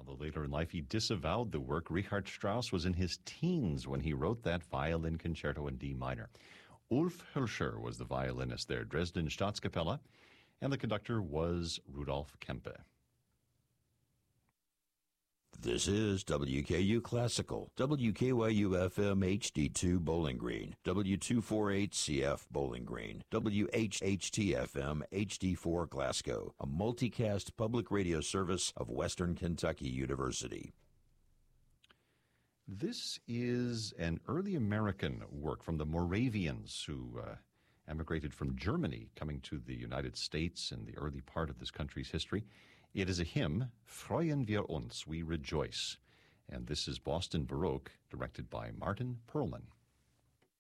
Although later in life he disavowed the work, Richard Strauss was in his teens when he wrote that violin concerto in D minor. Ulf Hülscher was the violinist there, Dresden Staatskapelle, and the conductor was Rudolf Kempe. This is WKU Classical, WKYU-FM HD2 Bowling Green, W248CF Bowling Green, WHHT-FM HD4 Glasgow, a multicast public radio service of Western Kentucky University. This is an early American work from the Moravians who emigrated from Germany, coming to the United States in the early part of this country's history. It is a hymn, Freuen wir uns, we rejoice. And this is Boston Baroque, directed by Martin Perlman.